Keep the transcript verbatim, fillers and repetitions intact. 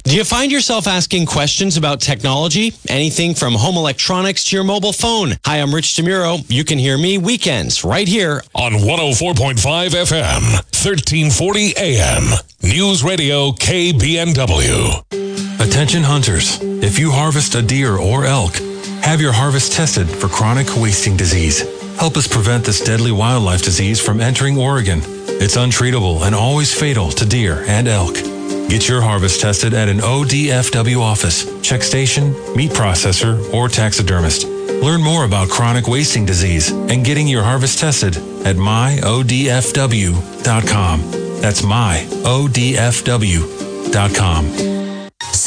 Do you find yourself asking questions about technology? Anything from home electronics to your mobile phone? Hi, I'm Rich DeMuro. You can hear me weekends right here on one oh four point five F M, thirteen forty A M. News Radio K B N W. Attention hunters. If you harvest a deer or elk, have your harvest tested for chronic wasting disease. Help us prevent this deadly wildlife disease from entering Oregon. It's untreatable and always fatal to deer and elk. Get your harvest tested at an O D F W office, check station, meat processor, or taxidermist. Learn more about chronic wasting disease and getting your harvest tested at my O D F W dot com. That's my O D F W dot com.